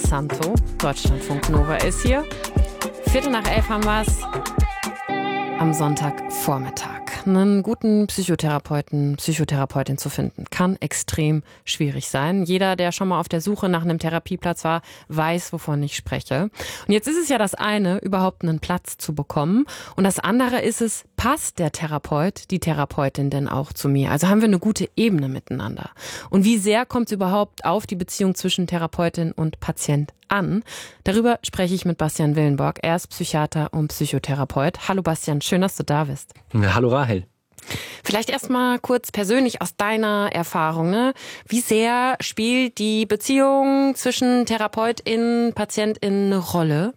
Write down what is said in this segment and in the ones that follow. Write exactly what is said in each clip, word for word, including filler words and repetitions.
Santo. Deutschlandfunk Nova ist hier. Viertel nach elf haben wir es am Sonntagvormittag. Einen guten Psychotherapeuten, Psychotherapeutin zu finden, kann extrem schwierig sein. Jeder, der schon mal auf der Suche nach einem Therapieplatz war, weiß, wovon ich spreche. Und jetzt ist es ja das eine, überhaupt einen Platz zu bekommen. Und das andere ist es, passt der Therapeut, die Therapeutin denn auch zu mir? Also haben wir eine gute Ebene miteinander? Und wie sehr kommt es überhaupt auf die Beziehung zwischen Therapeutin und Patient an? Darüber spreche ich mit Bastian Willenborg. Er ist Psychiater und Psychotherapeut. Hallo Bastian, schön, dass du da bist. Ja, hallo Rahel. Vielleicht erst mal kurz persönlich aus deiner Erfahrung, ne? Wie sehr spielt die Beziehung zwischen Therapeutin, Patientin eine Rolle?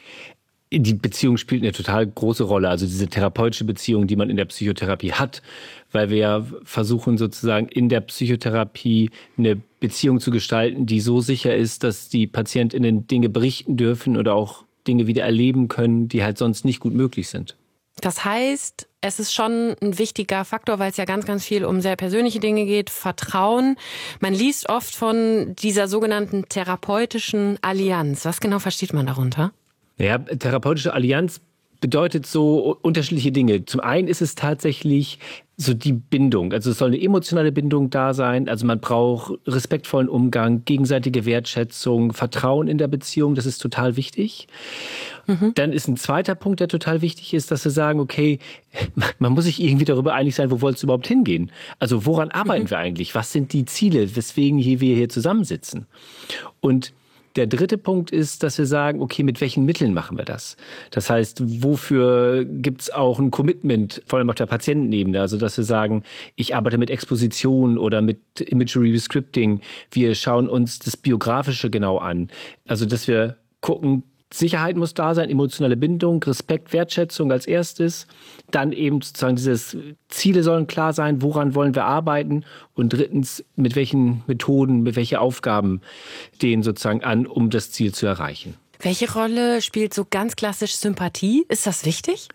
Die Beziehung spielt eine total große Rolle, also diese therapeutische Beziehung, die man in der Psychotherapie hat, weil wir ja versuchen sozusagen in der Psychotherapie eine Beziehung zu gestalten, die so sicher ist, dass die PatientInnen Dinge berichten dürfen oder auch Dinge wieder erleben können, die halt sonst nicht gut möglich sind. Das heißt, es ist schon ein wichtiger Faktor, weil es ja ganz, ganz viel um sehr persönliche Dinge geht, Vertrauen. Man liest oft von dieser sogenannten therapeutischen Allianz. Was genau versteht man darunter? Ja, therapeutische Allianz bedeutet so unterschiedliche Dinge. Zum einen ist es tatsächlich so die Bindung. Also es soll eine emotionale Bindung da sein. Also man braucht respektvollen Umgang, gegenseitige Wertschätzung, Vertrauen in der Beziehung. Das ist total wichtig. Mhm. Dann ist ein zweiter Punkt, der total wichtig ist, dass wir sagen, okay, man muss sich irgendwie darüber einig sein, wo soll es überhaupt hingehen? Also woran arbeiten mhm. wir eigentlich? Was sind die Ziele, weswegen hier wir hier zusammensitzen? Und der dritte Punkt ist, dass wir sagen, okay, mit welchen Mitteln machen wir das? Das heißt, wofür gibt's auch ein Commitment, vor allem auf der Patientenebene? Also, dass wir sagen, ich arbeite mit Exposition oder mit Imagery Rescripting. Wir schauen uns das Biografische genau an. Also, dass wir gucken, Sicherheit muss da sein, emotionale Bindung, Respekt, Wertschätzung als erstes. Dann eben sozusagen dieses Ziele sollen klar sein, woran wollen wir arbeiten? Und drittens, mit welchen Methoden, mit welchen Aufgaben stehen sozusagen an, um das Ziel zu erreichen. Welche Rolle spielt so ganz klassisch Sympathie? Ist das wichtig?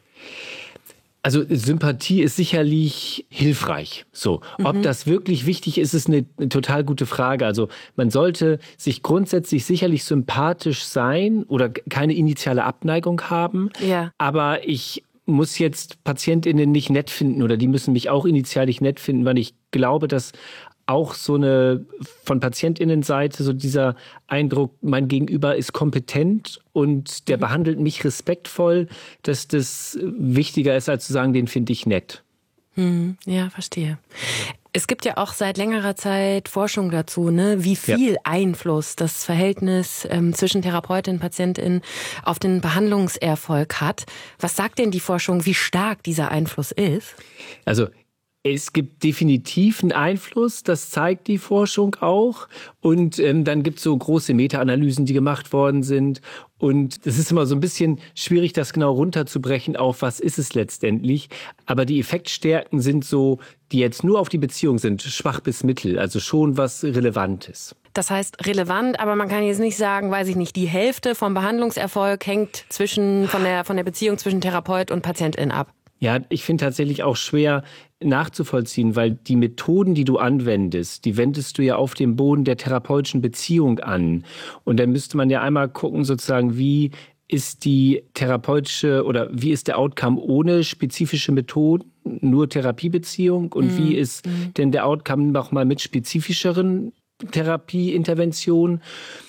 Also Sympathie ist sicherlich hilfreich. So, ob mhm. das wirklich wichtig ist, ist eine, eine total gute Frage. Also man sollte sich grundsätzlich sicherlich sympathisch sein oder keine initiale Abneigung haben. Ja. Aber ich muss jetzt PatientInnen nicht nett finden oder die müssen mich auch initial nicht nett finden, weil ich glaube, dass auch so eine von PatientInnenseite so dieser Eindruck, mein Gegenüber ist kompetent und der mhm. behandelt mich respektvoll, dass das wichtiger ist, als zu sagen, den finde ich nett. Hm, ja, verstehe. Es gibt ja auch seit längerer Zeit Forschung dazu, ne, wie viel ja. Einfluss das Verhältnis ähm, zwischen Therapeutin und Patientin auf den Behandlungserfolg hat. Was sagt denn die Forschung, wie stark dieser Einfluss ist? Also es gibt definitiv einen Einfluss, das zeigt die Forschung auch. Und ähm, dann gibt es so große Meta-Analysen, die gemacht worden sind. Und es ist immer so ein bisschen schwierig, das genau runterzubrechen auf, was ist es letztendlich. Aber die Effektstärken sind so, die jetzt nur auf die Beziehung sind, schwach bis mittel, also schon was Relevantes. Das heißt relevant, aber man kann jetzt nicht sagen, weiß ich nicht, die Hälfte vom Behandlungserfolg hängt zwischen von der, von der Beziehung zwischen Therapeut und Patientin ab. Ja, ich finde tatsächlich auch schwer nachzuvollziehen, weil die Methoden, die du anwendest, die wendest du ja auf dem Boden der therapeutischen Beziehung an. Und dann müsste man ja einmal gucken, sozusagen, wie ist die therapeutische oder wie ist der Outcome ohne spezifische Methoden, nur Therapiebeziehung? Und mhm. wie ist mhm. denn der Outcome nochmal mit spezifischeren Therapieinterventionen?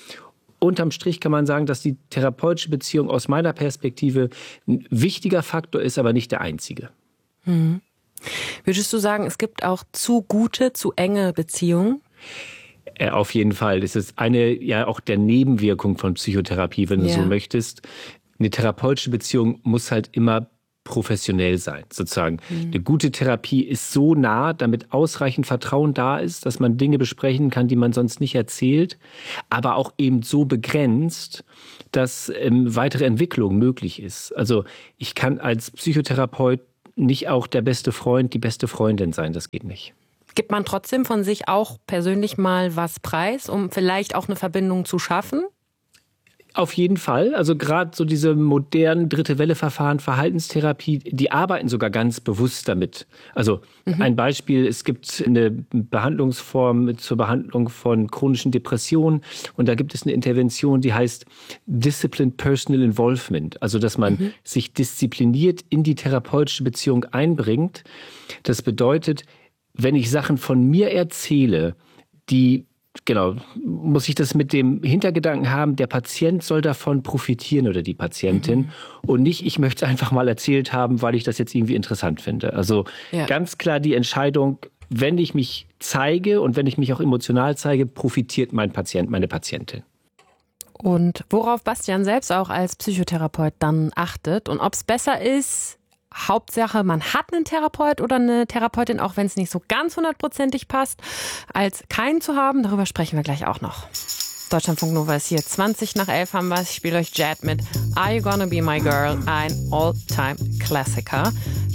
Unterm Strich kann man sagen, dass die therapeutische Beziehung aus meiner Perspektive ein wichtiger Faktor ist, aber nicht der einzige. Hm. Würdest du sagen, es gibt auch zu gute, zu enge Beziehungen? Äh, auf jeden Fall. Das ist eine ja auch der Nebenwirkung von Psychotherapie, wenn du ja. so möchtest. Eine therapeutische Beziehung muss halt immer professionell sein, sozusagen. Mhm. Eine gute Therapie ist so nah, damit ausreichend Vertrauen da ist, dass man Dinge besprechen kann, die man sonst nicht erzählt, aber auch eben so begrenzt, dass ähm, weitere Entwicklung möglich ist. Also ich kann als Psychotherapeut nicht auch der beste Freund, die beste Freundin sein, das geht nicht. Gibt man trotzdem von sich auch persönlich mal was preis, um vielleicht auch eine Verbindung zu schaffen? Auf jeden Fall. Also gerade so diese modernen Dritte-Welle-Verfahren, Verhaltenstherapie, die arbeiten sogar ganz bewusst damit. Also mhm. ein Beispiel, es gibt eine Behandlungsform zur Behandlung von chronischen Depressionen und da gibt es eine Intervention, die heißt Disciplined Personal Involvement. Also dass man mhm. sich diszipliniert in die therapeutische Beziehung einbringt. Das bedeutet, wenn ich Sachen von mir erzähle, die Genau, muss ich das mit dem Hintergedanken haben, der Patient soll davon profitieren oder die Patientin mhm. und nicht, ich möchte es einfach mal erzählt haben, weil ich das jetzt irgendwie interessant finde. Also ja. ganz klar die Entscheidung, wenn ich mich zeige und wenn ich mich auch emotional zeige, profitiert mein Patient, meine Patientin. Und worauf Bastian selbst auch als Psychotherapeut dann achtet und ob es besser ist, Hauptsache, man hat einen Therapeut oder eine Therapeutin, auch wenn es nicht so ganz hundertprozentig passt, als keinen zu haben. Darüber sprechen wir gleich auch noch. Deutschlandfunk Nova ist hier. zwanzig nach elf haben wir es. Ich spiele euch Jet mit Are You Gonna Be My Girl? Ein All-Time-Klassiker.